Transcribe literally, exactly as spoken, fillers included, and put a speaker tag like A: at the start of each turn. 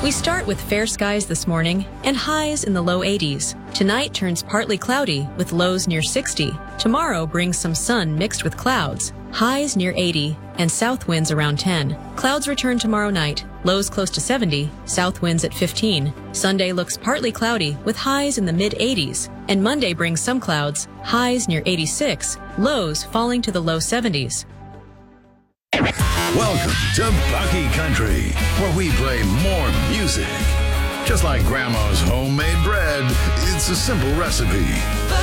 A: We start with fair skies this morning and highs in the low eighties. Tonight turns partly cloudy with lows near sixty. Tomorrow brings some sun mixed with clouds, highs near eighty, and south winds around ten. Clouds return tomorrow night, lows close to seventy, south winds at fifteen. Sunday looks partly cloudy with highs in the mid eighties, and Monday brings some clouds, highs near eighty-six, lows falling to the low seventies.
B: Welcome to Bucky Country, where we play more music. Just like Grandma's homemade bread, it's a simple recipe.